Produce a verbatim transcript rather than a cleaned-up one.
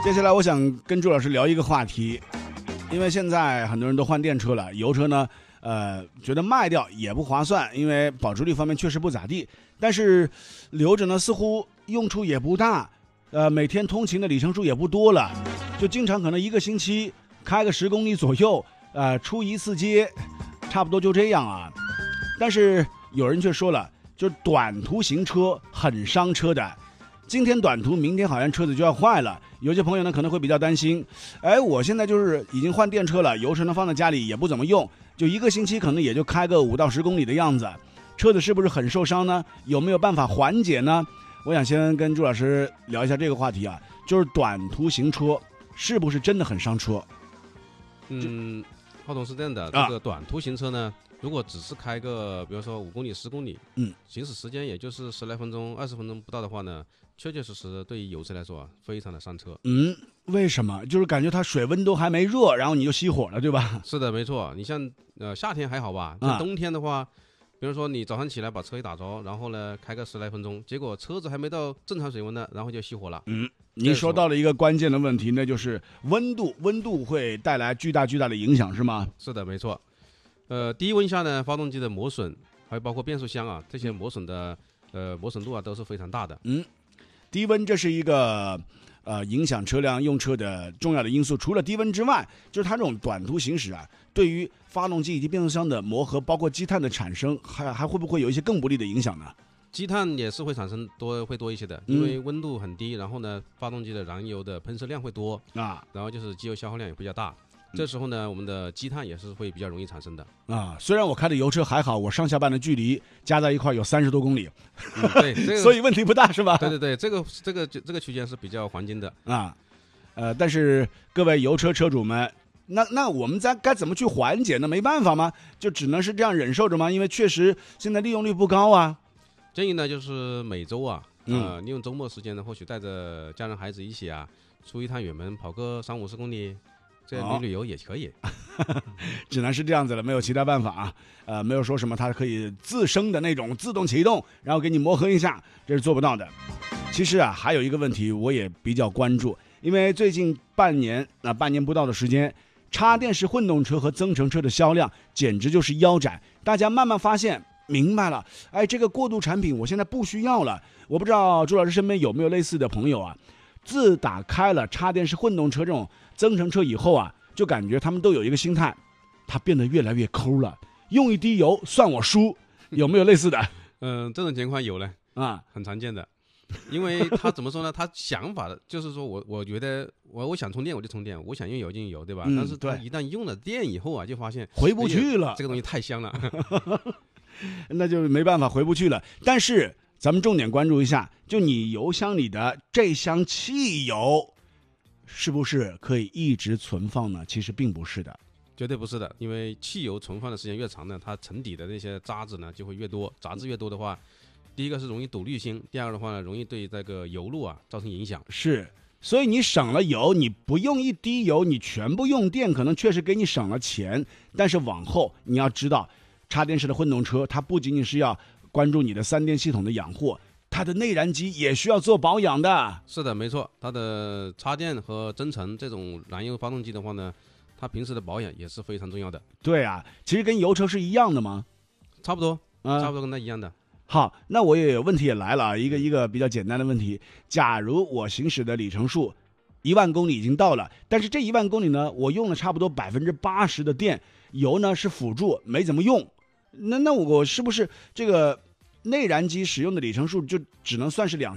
接下来我想跟朱老师聊一个话题，因为现在很多人都换电车了，油车呢，呃，觉得卖掉也不划算，因为保值率方面确实不咋地，但是留着呢，似乎用处也不大，呃，每天通勤的里程数也不多了，就经常可能一个星期开个十公里左右，呃，出一次街，差不多就这样啊。但是有人却说了，就是短途行车很伤车的。今天短途，明天好像车子就要坏了。有些朋友呢可能会比较担心，哎，我现在就是已经换电车了，油车呢放在家里也不怎么用，就一个星期可能也就开个五到十公里的样子，车子是不是很受伤呢？有没有办法缓解呢？我想先跟朱老师聊一下这个话题啊，就是短途行车是不是真的很伤车？ 嗯，浩总是这样的，这个短途行车呢，如果只是开个，比如说五公里、十公里， 嗯， 行驶时间也就是十来分钟、二十分钟不到的话呢，确确实实对于油车来说啊，非常的伤车。 嗯，为什么？就是感觉它水温都还没热，然后你就熄火了，对吧？ 是的，没错。你像呃夏天还好吧，像冬天的话，啊、比如说你早上起来把车一打着，然后呢开个十来分钟，结果车子还没到正常水温呢，然后就熄火了。 嗯，您说到了一个关键的问题，那就是温度，温度会带来巨大巨大的影响，是吗？ 是的，没错。呃，低温下呢，发动机的磨损，还有包括变速箱啊，这些磨损的呃磨损度啊都是非常大的。 嗯，低温这是一个呃影响车辆用车的重要的因素。除了低温之外，就是它这种短途行驶啊，对于发动机以及变速箱的磨合，包括积碳的产生，还还会不会有一些更不利的影响呢？ 积碳也是会产生多会多一些的，因为温度很低，然后呢，发动机的燃油的喷射量会多啊， 然后就是机油消耗量也比较大。这时候呢，我们的积碳也是会比较容易产生的啊。虽然我开的油车还好，我上下班的距离加在一块有三十多公里， 嗯、对、这个， 所以问题不大，是吧？ 对对对，这个这个这个区间是比较黄金的啊。呃，但是各位油车车主们，那那我们该该怎么去缓解呢？没办法吗？就只能是这样忍受着吗？因为确实现在利用率不高啊。 建议呢，就是每周啊， 嗯、 呃，利用周末时间呢，或许带着家人孩子一起啊，出一趟远门，跑个三五十公里。这样旅旅游也可以、 哦、只能是这样子了，没有其他办法啊。呃，没有说什么它可以自升的那种自动启动，然后给你磨合一下，这是做不到的。其实啊，还有一个问题我也比较关注，因为最近半年啊、呃、半年不到的时间，插电式混动车和增程车的销量简直就是腰斩，大家慢慢发现明白了，哎，这个过渡产品我现在不需要了。我不知道朱老师身边有没有类似的朋友啊，自打开了插电式混动车这种增程车以后啊，就感觉他们都有一个心态，他变得越来越抠了，用一滴油算我输。有没有类似的？ 嗯、呃，这种情况有呢啊，很常见的。因为他怎么说呢？他想法的就是说我我觉得我我想充电我就充电，我想用油就用油，对吧？ 嗯、 但是他一旦用了电以后啊，就发现回不去了， 哎、这个东西太香了， 那就没办法回不去了。但是咱们重点关注一下，就你油箱里的这箱汽油是不是可以一直存放呢？其实并不是的， 绝对不是的。因为汽油存放的时间越长呢，它沉底的那些渣子呢就会越多，杂质越多的话，第一个是容易堵滤芯，第二个的话呢，容易对这个油路啊造成影响。 是，所以你省了油，你不用一滴油，你全部用电，可能确实给你省了钱。但是往后你要知道，插电式的混动车，它不仅仅是要关注你的三电系统的养护，它的内燃机也需要做保养的。 是的，没错，它的插电和增程这种燃油发动机的话呢，它平时的保养也是非常重要的。 对啊，其实跟油车是一样的吗？ 差不多， 嗯、 差不多跟它一样的。 好，那我也有问题也来了，一个一个比较简单的问题。假如我行驶的里程数一万公里已经到了，但是这一万公里呢，我用了差不多百分之八十的电，油呢是辅助，没怎么用。那那我是不是这个内燃机使用的里程数就只能算是两